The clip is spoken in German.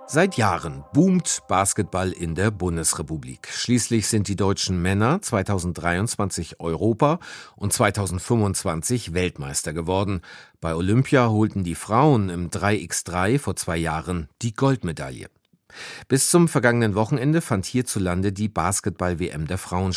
Seit Jahren boomt Basketball in der Bundesrepublik. Schließlich sind die deutschen Männer 2023 Europa- und 2025 Weltmeister geworden. Bei Olympia holten die Frauen im 3x3 vor 2 Jahren die Goldmedaille. Bis zum vergangenen Wochenende fand hierzulande die Basketball-WM der Frauen